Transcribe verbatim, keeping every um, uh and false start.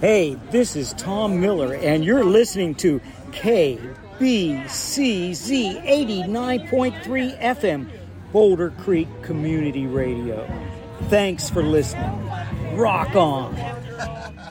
Hey, this is Tom Miller, and you're listening to K B C Z eighty-nine point three F M, Boulder Creek Community Radio. Thanks for listening. Rock on.